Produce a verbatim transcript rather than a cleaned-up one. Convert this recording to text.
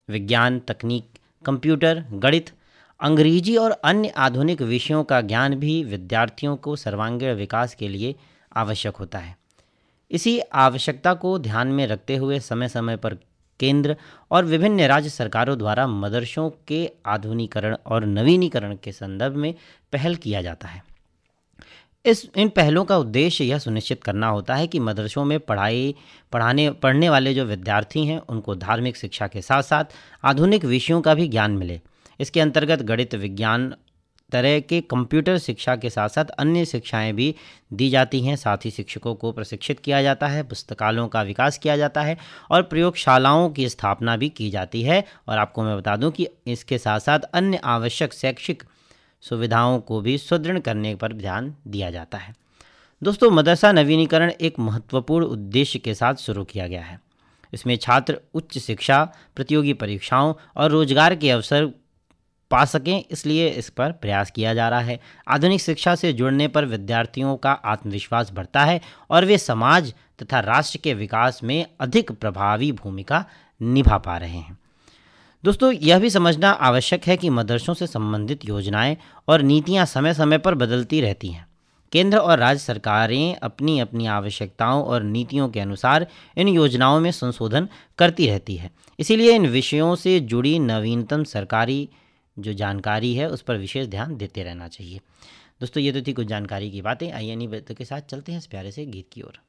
विज्ञान, तकनीक, कंप्यूटर, गणित, अंग्रेजी और अन्य आधुनिक विषयों का ज्ञान भी विद्यार्थियों को सर्वांगीण विकास के लिए आवश्यक होता है। इसी आवश्यकता को ध्यान में रखते हुए समय समय पर केंद्र और विभिन्न राज्य सरकारों द्वारा मदरसों के आधुनिकीकरण और नवीनीकरण के संदर्भ में पहल किया जाता है। इस इन पहलों का उद्देश्य यह सुनिश्चित करना होता है कि मदरसों में पढ़ाई पढ़ाने पढ़ने वाले जो विद्यार्थी हैं उनको धार्मिक शिक्षा के साथ साथ आधुनिक विषयों का भी ज्ञान मिले। इसके अंतर्गत गणित, विज्ञान तरह के कंप्यूटर शिक्षा के साथ साथ अन्य शिक्षाएं भी दी जाती हैं। साथ ही शिक्षकों को प्रशिक्षित किया जाता है, पुस्तकालयों का विकास किया जाता है और प्रयोगशालाओं की स्थापना भी की जाती है। और आपको मैं बता दूं कि इसके साथ साथ अन्य आवश्यक शैक्षिक सुविधाओं को भी सुदृढ़ करने पर ध्यान दिया जाता है। दोस्तों, मदरसा नवीनीकरण एक महत्वपूर्ण उद्देश्य के साथ शुरू किया गया है। इसमें छात्र उच्च शिक्षा, प्रतियोगी परीक्षाओं और रोजगार के अवसर पा सकें, इसलिए इस पर प्रयास किया जा रहा है। आधुनिक शिक्षा से जुड़ने पर विद्यार्थियों का आत्मविश्वास बढ़ता है और वे समाज तथा राष्ट्र के विकास में अधिक प्रभावी भूमिका निभा पा रहे हैं। दोस्तों, यह भी समझना आवश्यक है कि मदरसों से संबंधित योजनाएं और नीतियां समय समय पर बदलती रहती हैं। केंद्र और राज्य सरकारें अपनी अपनी आवश्यकताओं और नीतियों के अनुसार इन योजनाओं में संशोधन करती रहती है। इसीलिए इन विषयों से जुड़ी नवीनतम सरकारी जो जानकारी है उस पर विशेष ध्यान देते रहना चाहिए। दोस्तों, ये तो थी कुछ जानकारी की बातें। आइए इन्हीं बातों के साथ चलते हैं इस प्यारे से गीत की ओर।